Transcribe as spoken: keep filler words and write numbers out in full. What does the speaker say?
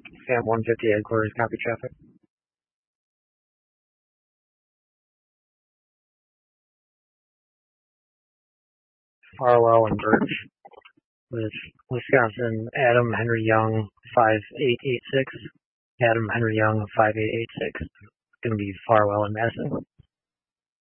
Sam one fifty headquarters, copy traffic. Farwell and Birch with Wisconsin, Adam Henry Young, five eight eight six. Adam Henry Young, five eight eight six. It's going to be Farwell and Madison.